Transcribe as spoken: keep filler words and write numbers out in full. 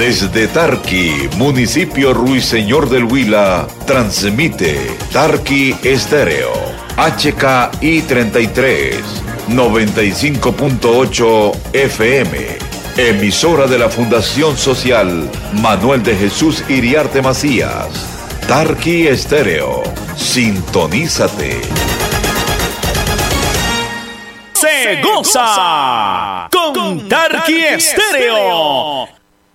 Desde Tarqui, municipio Ruiseñor del Huila, transmite Tarqui Estéreo, H K I treinta y tres, noventa y cinco punto ocho F M, emisora de la Fundación Social Manuel de Jesús Iriarte Macías. Tarqui Estéreo, sintonízate. Se goza con Tarqui Estéreo.